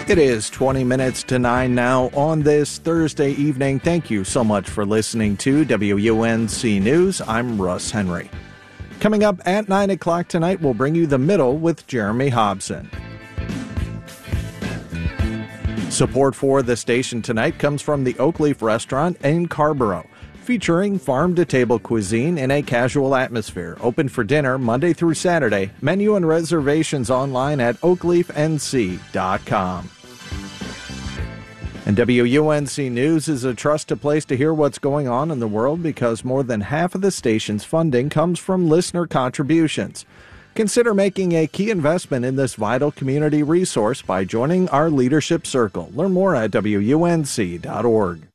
It is 20 minutes to 9 now on this Thursday evening. Thank you so much for listening to WUNC News. I'm Russ Henry. Coming up at 9 o'clock tonight, we'll bring you The Middle with Jeremy Hobson. Support for the station tonight comes from the Oak Leaf Restaurant in Carrboro, featuring farm-to-table cuisine in a casual atmosphere. Open for dinner Monday through Saturday. Menu and reservations online at oakleafnc.com. And WUNC News is a trusted place to hear what's going on in the world because more than half of the station's funding comes from listener contributions. Consider making a key investment in this vital community resource by joining our leadership circle. Learn more at WUNC.org.